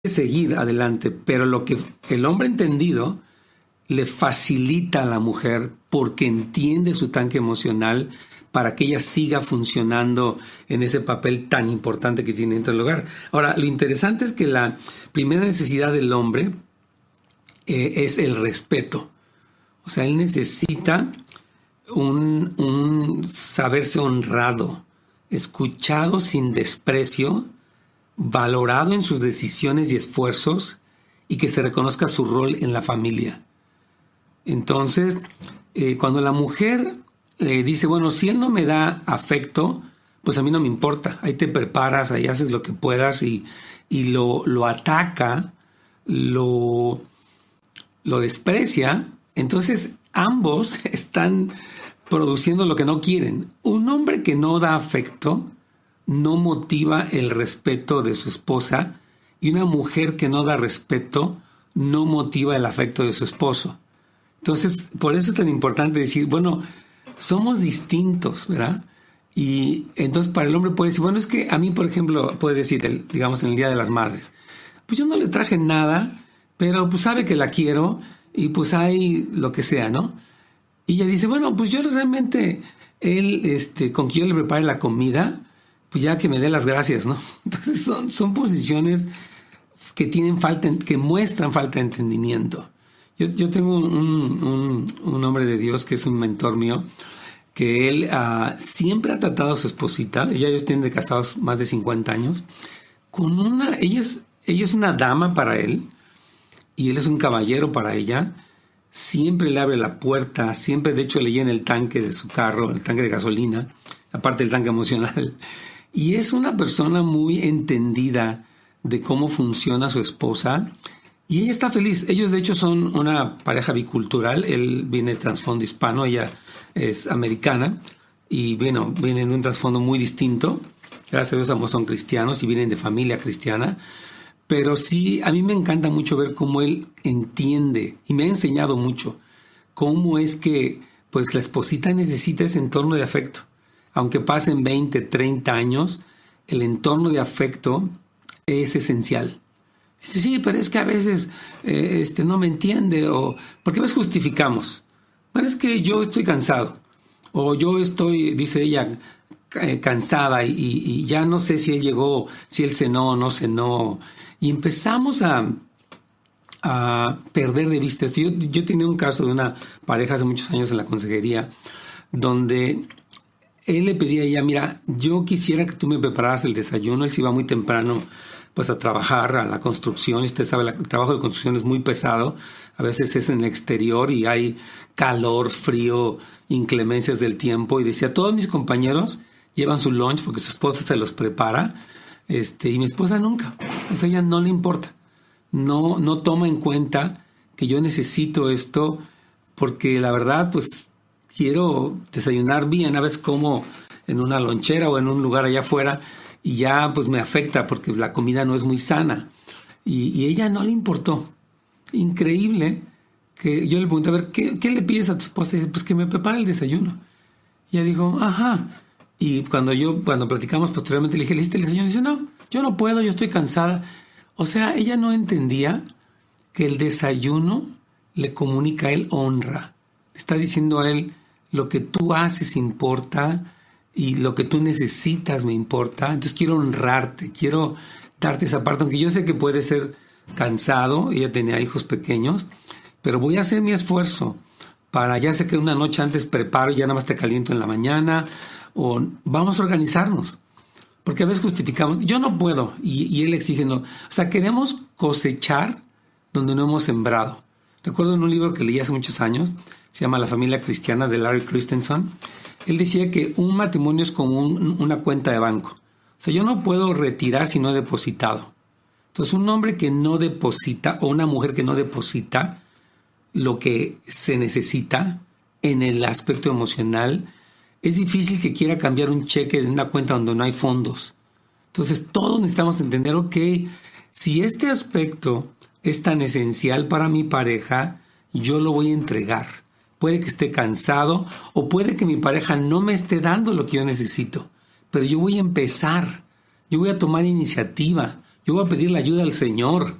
seguir adelante, pero lo que el hombre entendido le facilita a la mujer porque entiende su tanque emocional para que ella siga funcionando en ese papel tan importante que tiene dentro del hogar. Ahora, lo interesante es que la primera necesidad del hombre es el respeto. O sea, él necesita un saberse honrado, escuchado sin desprecio, valorado en sus decisiones y esfuerzos y que se reconozca su rol en la familia. Entonces, cuando la mujer dice, bueno, si él no me da afecto, pues a mí no me importa. Ahí te preparas, ahí haces lo que puedas y lo ataca, lo desprecia. Entonces, ambos están produciendo lo que no quieren. Un hombre que no da afecto no motiva el respeto de su esposa y una mujer que no da respeto no motiva el afecto de su esposo. Entonces, por eso es tan importante decir, bueno, somos distintos, ¿verdad? Y entonces para el hombre puede decir, bueno, es que a mí, por ejemplo, puede decir, digamos, en el Día de las Madres, pues yo no le traje nada, pero pues sabe que la quiero y pues hay lo que sea, ¿no? Y ella dice, bueno, pues yo realmente, con que yo le prepare la comida, pues ya que me dé las gracias, ¿no? Entonces son posiciones que que muestran falta de entendimiento. Yo tengo un hombre de Dios que es un mentor mío, que él siempre ha tratado a su esposita, ellos tienen de casados más de 50 años, ella es una dama para él, y él es un caballero para ella, siempre le abre la puerta, siempre de hecho le llena el tanque de su carro, el tanque de gasolina, aparte del tanque emocional, y es una persona muy entendida de cómo funciona su esposa, y ella está feliz. Ellos, de hecho, son una pareja bicultural. Él viene de trasfondo hispano, ella es americana. Y bueno, vienen de un trasfondo muy distinto. Gracias a Dios, ambos son cristianos y vienen de familia cristiana. Pero sí, a mí me encanta mucho ver cómo él entiende, y me ha enseñado mucho, cómo es que pues la esposita necesita ese entorno de afecto. Aunque pasen 20, 30 años, el entorno de afecto es esencial. Dice, sí, pero es que a veces no me entiende, o porque a veces justificamos. Bueno, es que yo estoy cansado, o yo estoy, dice ella, cansada y ya no sé si él llegó, si él cenó o no cenó. Y empezamos a perder de vista esto. Yo tenía un caso de una pareja hace muchos años en la consejería, donde él le pedía a ella, mira, yo quisiera que tú me prepararas el desayuno. Él se iba muy temprano pues a trabajar a la construcción, y usted sabe, el trabajo de construcción es muy pesado, a veces es en el exterior y hay calor, frío, inclemencias del tiempo, y decía, todos mis compañeros llevan su lunch porque su esposa se los prepara, y mi esposa nunca, o sea, ella no le importa, no toma en cuenta que yo necesito esto, porque la verdad, pues, quiero desayunar bien, a veces como en una lonchera o en un lugar allá afuera, y ya pues me afecta porque la comida no es muy sana. Y ella no le importó. Increíble que yo le pregunté, a ver, ¿qué le pides a tu esposa? Y dice, pues que me prepare el desayuno. Y ella dijo, ajá. Y cuando platicamos posteriormente le dije, ¿le hiciste el desayuno? Y dice, no, yo no puedo, yo estoy cansada. O sea, ella no entendía que el desayuno le comunica a él honra. Le está diciendo a él, lo que tú haces importa, y lo que tú necesitas me importa, entonces quiero honrarte, quiero darte esa parte, aunque yo sé que puede ser cansado, ella tenía hijos pequeños, pero voy a hacer mi esfuerzo para, ya sé que una noche antes preparo y ya nada más te caliento en la mañana, o vamos a organizarnos, porque a veces justificamos, yo no puedo, y él exige no, o sea, queremos cosechar donde no hemos sembrado. Recuerdo en un libro que leí hace muchos años, se llama La familia cristiana, de Larry Christensen. Él decía que un matrimonio es como una cuenta de banco. O sea, yo no puedo retirar si no he depositado. Entonces, un hombre que no deposita o una mujer que no deposita lo que se necesita en el aspecto emocional, es difícil que quiera cambiar un cheque de una cuenta donde no hay fondos. Entonces, todos necesitamos entender, ok, si este aspecto es tan esencial para mi pareja, yo lo voy a entregar. Puede que esté cansado o puede que mi pareja no me esté dando lo que yo necesito, pero yo voy a empezar, yo voy a tomar iniciativa, Yo voy a pedir la ayuda al Señor